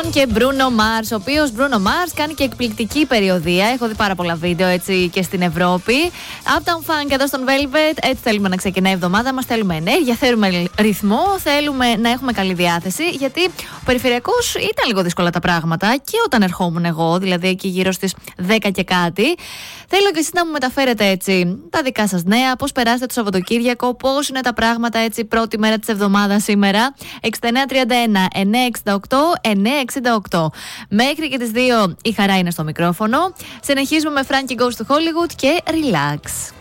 Hamilton και Bruno Mars, ο οποίος Bruno Mars κάνει και εκπληκτική περιοδεία. Έχω δει πάρα πολλά βίντεο έτσι και στην Ευρώπη. Uptown Funk εδώ στον Velvet. Έτσι θέλουμε να ξεκινάει η εβδομάδα μας. Θέλουμε ενέργεια, θέλουμε ρυθμό, θέλουμε να έχουμε καλή διάθεση. Γιατί ο περιφερειακός ήταν λίγο δύσκολα τα πράγματα και όταν ερχόμουν εγώ, δηλαδή εκεί γύρω στις 10 και κάτι. Θέλω και εσείς να μου μεταφέρετε έτσι τα δικά σας νέα, πώς περάσετε το Σαββατοκύριακο, πώς είναι τα πράγματα έτσι πρώτη μέρα της εβδομάδας σήμερα. 6931 968 968. Μέχρι και τις 2 η Χαρά είναι στο μικρόφωνο. Συνεχίζουμε με Frankie Goes to Hollywood και Relax.